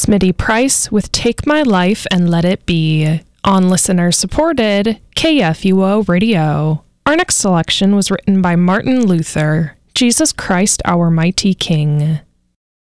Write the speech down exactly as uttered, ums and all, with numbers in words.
Smitty Price with Take My Life and Let It Be on listener-supported K F U O Radio. Our next selection was written by Martin Luther, Jesus Christ Our Mighty King.